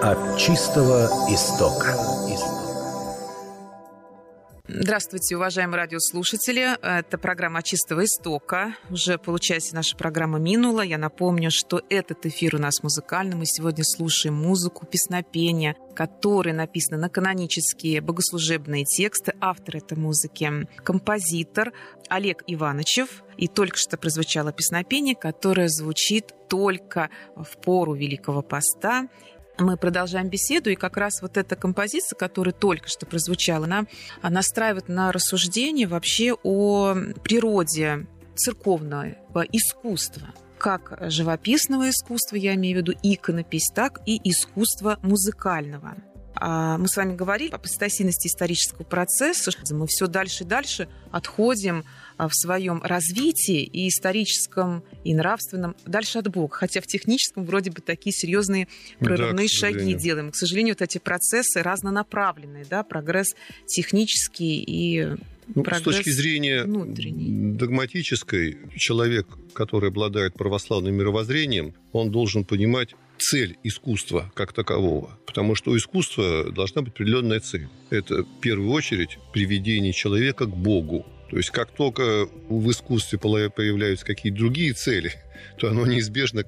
От чистого истока. Здравствуйте, уважаемые радиослушатели. Это программа «От чистого истока». Уже получается, наша программа минула. Я напомню, что этот эфир у нас музыкальный. Мы сегодня слушаем музыку, песнопения, которые написаны на канонические богослужебные тексты. Автор этой музыки – композитор Олег Иванычев. И только что прозвучало песнопение, которое звучит только в пору Великого Поста. Мы продолжаем беседу, и как раз вот эта композиция, которая только что прозвучала, она настраивает на рассуждение вообще о природе церковного искусства. Как живописного искусства, я имею в виду иконопись, так и искусства музыкального. Мы с вами говорили об апостасийности исторического процесса. Мы все дальше и дальше отходим в своем развитии и историческом, и нравственном дальше от Бога. Хотя в техническом вроде бы такие серьезные прорывные шаги делаем. К сожалению, вот эти процессы разнонаправленные, да, прогресс технический и прогресс с точки зрения внутренний. Догматической, человек, который обладает православным мировоззрением, он должен понимать цель искусства как такового. Потому что у искусства должна быть определенная цель. Это, в первую очередь, приведение человека к Богу. То есть, как только в искусстве появляются какие-то другие цели, то оно неизбежно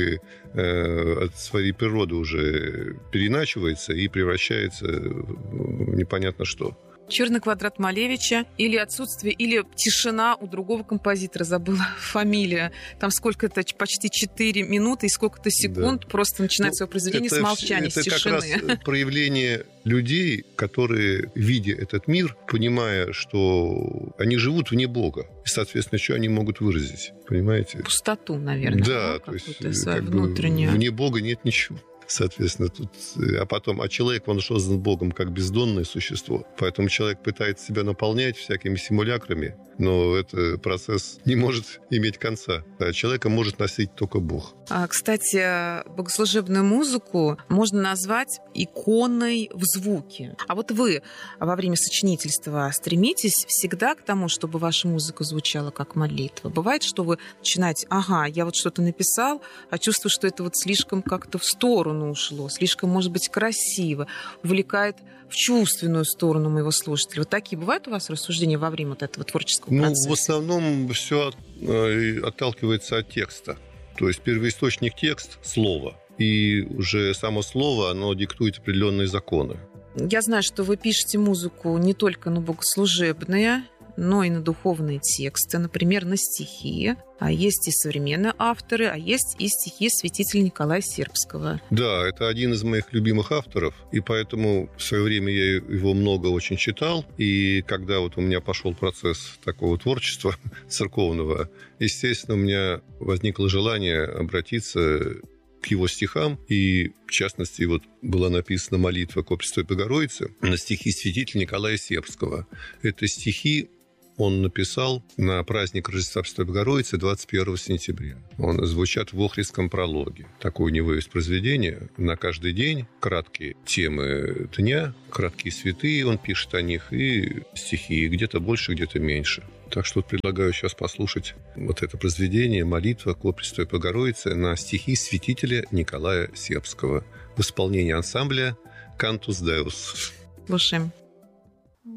от своей природы уже переначивается и превращается в непонятно что. «Черный квадрат» Малевича, или отсутствие, или тишина у другого композитора, забыла фамилия. Там сколько-то, почти 4 минуты и сколько-то секунд, да. Просто начинает свое произведение с молчания, с тишины. Это как раз проявление людей, которые, видя этот мир, понимая, что они живут вне Бога, и, соответственно, что они могут выразить, понимаете? Пустоту, наверное. Да, то есть внутреннюю. Вне Бога нет ничего. Соответственно, а человек, он создан Богом как бездонное существо. Поэтому человек пытается себя наполнять всякими симулякрами, но этот процесс не может иметь конца. Человека может носить только Бог. Кстати, богослужебную музыку можно назвать иконой в звуке. А вот вы во время сочинительства стремитесь всегда к тому, чтобы ваша музыка звучала как молитва? Бывает, что вы начинаете, я вот что-то написал, а чувствую, что это вот слишком как-то в сторону ушло, слишком, может быть, красиво, увлекает в чувственную сторону моего слушателя. Вот такие бывают у вас рассуждения во время вот этого творческого процесса? В основном все отталкивается от текста. То есть первоисточник текст – слово. И уже само слово, оно диктует определенные законы. Я знаю, что вы пишете музыку не только на богослужебные, но и на духовные тексты, например, на стихи. А есть и современные авторы, а есть и стихи святителя Николая Сербского. Да, это один из моих любимых авторов, и поэтому в свое время я его много очень читал. И когда вот у меня пошел процесс такого творчества церковного, естественно, у меня возникло желание обратиться к его стихам, и, в частности, вот была написана молитва к Пресвятой Богородице на стихи святителя Николая Сербского. Это стихи он написал на праздник Рождества Пресвятой Богородицы 21 сентября. Он звучат в Охридском прологе. Такое у него есть произведение. На каждый день краткие темы дня, краткие святые, он пишет о них, и стихи, где-то больше, где-то меньше. Так что предлагаю сейчас послушать вот это произведение «Молитва к Пресвятой Богородице» на стихи святителя Николая Сербского в исполнении ансамбля «Cantus Deus». Слушаем.